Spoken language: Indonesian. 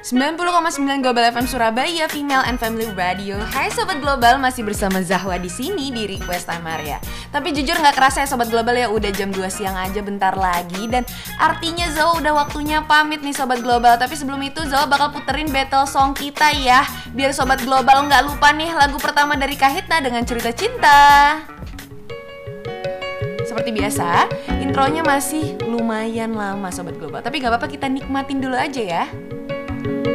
90,9 Global FM Surabaya, Female and Family Radio. Hai Sobat Global, masih bersama Zahwa di sini di Request Time Area. Tapi jujur nggak kerasa ya Sobat Global ya, udah jam 2 siang aja bentar lagi. Dan artinya Zahwa udah waktunya pamit nih Sobat Global. Tapi sebelum itu Zahwa bakal puterin battle song kita ya, biar Sobat Global nggak lupa nih lagu pertama dari Kahitna dengan Cerita Cinta. Seperti biasa, intronya masih lumayan lama Sobat Global, tapi gak apa-apa, kita nikmatin dulu aja ya.